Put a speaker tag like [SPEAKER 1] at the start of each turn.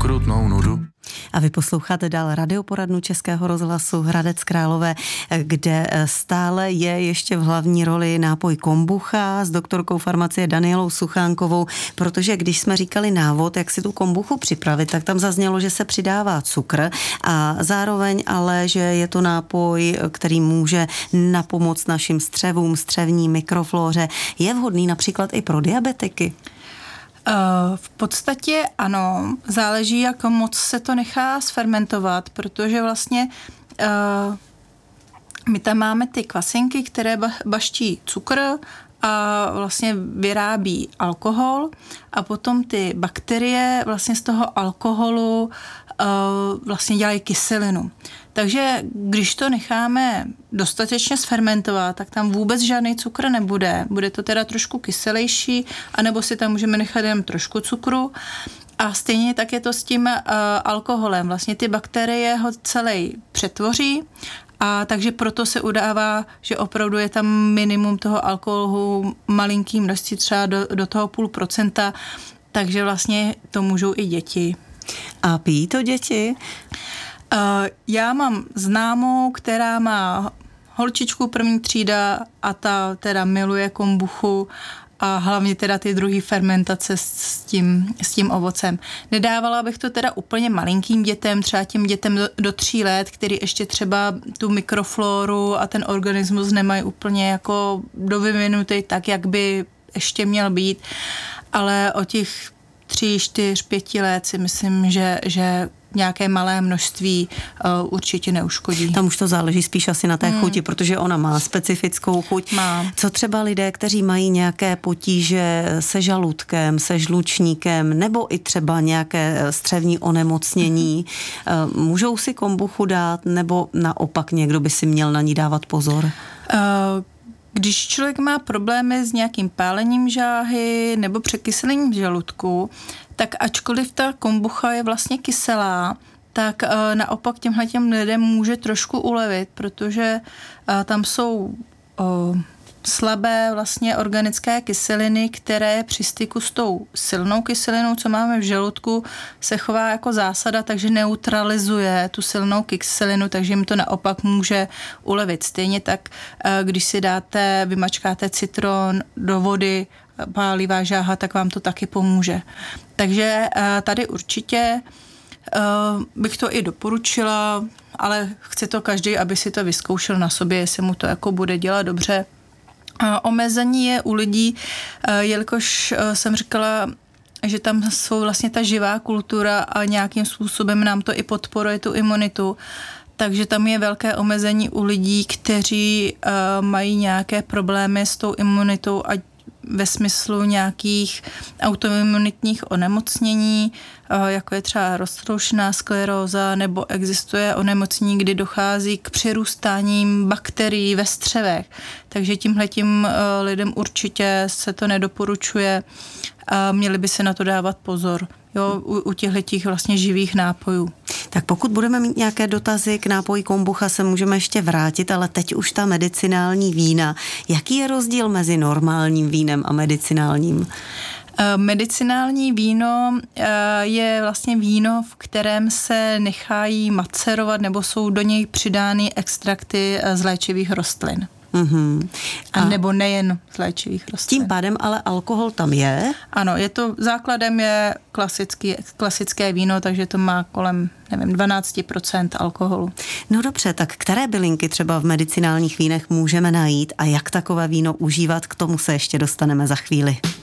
[SPEAKER 1] ukrutnou nudu.
[SPEAKER 2] A vy posloucháte dál radioporadnu Českého rozhlasu Hradec Králové, kde stále je ještě v hlavní roli nápoj kombucha s doktorkou farmacie Danielou Suchánkovou, protože když jsme říkali návod, jak si tu kombuchu připravit, tak tam zaznělo, že se přidává cukr a zároveň ale, že je to nápoj, který může napomoct našim střevům, střevní mikroflóře. Je vhodný například i pro diabetiky?
[SPEAKER 3] V podstatě ano, záleží, jak moc se to nechá sfermentovat, protože vlastně my tam máme ty kvasinky, které baští cukr a vlastně vyrábí alkohol a potom ty bakterie vlastně z toho alkoholu vlastně dělají kyselinu. Takže když to necháme dostatečně sfermentovat, tak tam vůbec žádný cukr nebude. Bude to teda trošku kyselejší, anebo si tam můžeme nechat jen trošku cukru. A stejně tak je to s tím alkoholem. Vlastně ty bakterie ho celý přetvoří, a takže proto se udává, že opravdu je tam minimum toho alkoholu, malinký množství, třeba do toho 0,5%, takže vlastně to můžou i děti.
[SPEAKER 2] A pijí to děti?
[SPEAKER 3] Já mám známou, která má holčičku první třída a ta teda miluje kombuchu a hlavně teda ty druhý fermentace s tím ovocem. Nedávala bych to teda úplně malinkým dětem, třeba těm dětem do 3 let, který ještě třeba tu mikroflóru a ten organismus nemají úplně jako dovyvinutý tak, jak by ještě měl být, ale o těch 3, 4, 5 let si myslím, že nějaké malé množství určitě neuškodí.
[SPEAKER 2] Tam už to záleží spíš asi na té chuti, protože ona má specifickou chuť.
[SPEAKER 3] Má.
[SPEAKER 2] Co třeba lidé, kteří mají nějaké potíže se žaludkem, se žlučníkem, nebo i třeba nějaké střevní onemocnění, můžou si kombuchu dát, nebo naopak někdo by si měl na ní dávat pozor?
[SPEAKER 3] Když člověk má problémy s nějakým pálením žáhy nebo překyselením žaludku, tak ačkoliv ta kombucha je vlastně kyselá, tak naopak těmhletěm lidem může trošku ulevit, protože tam jsou slabé vlastně organické kyseliny, které při styku s tou silnou kyselinou, co máme v žaludku, se chová jako zásada, takže neutralizuje tu silnou kyselinu, takže jim to naopak může ulevit. Stejně tak, když si vymačkáte citron do vody, pálivá žáha, tak vám to taky pomůže. Takže tady určitě bych to i doporučila, ale chce to každý, aby si to vyzkoušel na sobě, jestli mu to jako bude dělat dobře. Omezení je u lidí, jelikož jsem říkala, že tam jsou vlastně ta živá kultura a nějakým způsobem nám to i podporuje tu imunitu, takže tam je velké omezení u lidí, kteří mají nějaké problémy s tou imunitou a ve smyslu nějakých autoimunitních onemocnění, jako je třeba roztroušená skleróza, nebo existuje onemocnění, kdy dochází k přirůstáním bakterií ve střevech. Takže tímhletím lidem určitě se to nedoporučuje a měli by se na to dávat pozor. Jo, u těchhletích vlastně živých nápojů.
[SPEAKER 2] Tak pokud budeme mít nějaké dotazy k nápoji kombucha, se můžeme ještě vrátit, ale teď už ta medicinální vína. Jaký je rozdíl mezi normálním vínem a medicinálním?
[SPEAKER 3] Medicinální víno je vlastně víno, v kterém se nechají macerovat nebo jsou do něj přidány extrakty z léčivých rostlin.
[SPEAKER 2] Mm-hmm.
[SPEAKER 3] A nebo nejen z léčivých rostlin.
[SPEAKER 2] Tím pádem ale alkohol tam je?
[SPEAKER 3] Ano, základem je klasické víno, takže to má kolem, 12% alkoholu.
[SPEAKER 2] No dobře, tak které bylinky třeba v medicinálních vínech můžeme najít a jak takové víno užívat, k tomu se ještě dostaneme za chvíli.